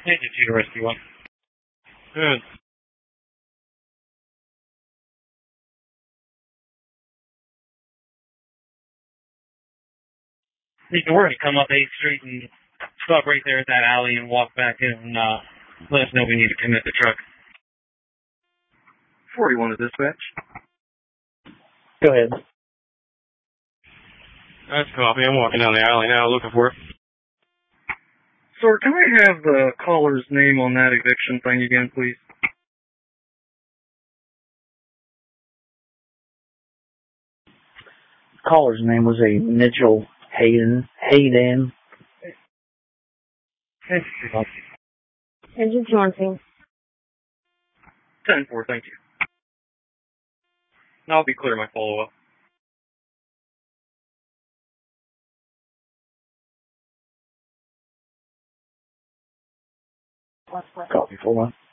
Agent 2 to Rescue 1. Good. You can work to come up 8th Street and stop right there at that alley and walk back in and let us know we need to commit the truck. 41 to dispatch. Go ahead. That's copy. I'm walking down the alley now looking for it. Sir, can I have the caller's name on that eviction thing again, please? Caller's name was a Mitchell Hayden. Engine 2 on scene. 10-4, thank you. Now I'll be clear my follow-up. Copy, 4-1.